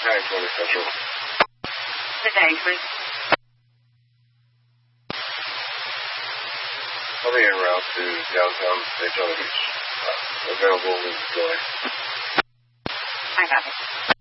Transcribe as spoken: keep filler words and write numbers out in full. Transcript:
nine twenty Central. Good day, please. Coming en route to downtown Daytona Beach. Uh, available with delay. I got it.